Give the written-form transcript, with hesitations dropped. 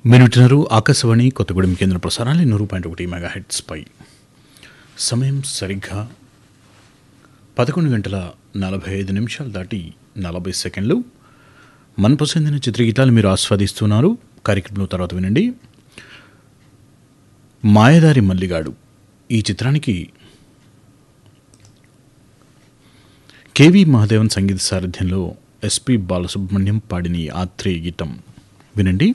వింటున్నారు ఆకాశవాణి కొత్తగూడెం కేంద్ర ప్రసారాలు 100.1 మెగాహెట్స్ పై. సమయం సరిగ్గా 11:45 దాటి 40 సెకండ్లు. మనపసందిన చిత్రగీతాలు మీరు ఆస్వాదిస్తున్నారు. కార్యక్రమంలో తర్వాత వినండి. మాయదారి మల్లిగాడు ఈ చిత్రానికి కెవి మహాదేవన్ సంగీత సారథ్యంలో ఎస్పి బాలసుబ్రహ్మణ్యం పాడిన ఆత్రేయ గీతం వినండి.